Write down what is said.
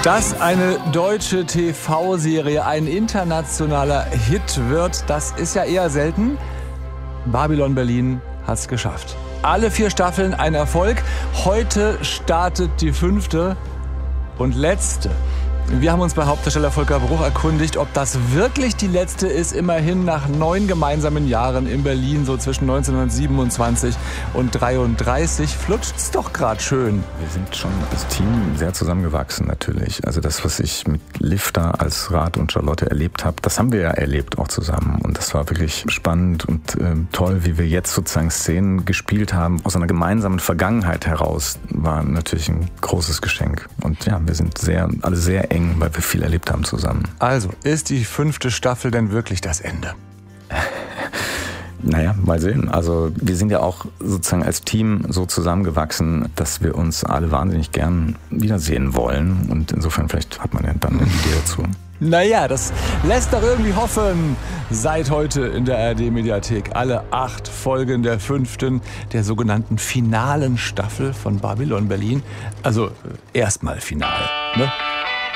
Dass eine deutsche TV-Serie ein internationaler Hit wird, das ist ja eher selten. Babylon Berlin hat's geschafft. Alle 4 Staffeln ein Erfolg. Heute startet die 5. und letzte. Wir haben uns bei Hauptdarsteller Volker Bruch erkundigt, ob das wirklich die letzte ist. Immerhin nach 9 gemeinsamen Jahren in Berlin, so zwischen 1927 und 33. Flutscht's doch gerade schön. Wir sind schon als Team sehr zusammengewachsen natürlich. Also das, was ich mit Lifter als Rat und Charlotte erlebt habe, das haben wir ja erlebt auch zusammen. Und das war wirklich spannend und toll, wie wir jetzt sozusagen Szenen gespielt haben. Aus einer gemeinsamen Vergangenheit heraus war natürlich ein großes Geschenk. Und ja, wir sind alle sehr eng, weil wir viel erlebt haben zusammen. Also, ist die 5. Staffel denn wirklich das Ende? Naja, mal sehen. Also wir sind ja auch sozusagen als Team so zusammengewachsen, dass wir uns alle wahnsinnig gern wiedersehen wollen. Und insofern vielleicht hat man ja dann eine Idee dazu. Naja, das lässt doch irgendwie hoffen. Seit heute in der ARD-Mediathek alle 8 Folgen der 5., der sogenannten finalen Staffel von Babylon Berlin. Also erstmal final, ne?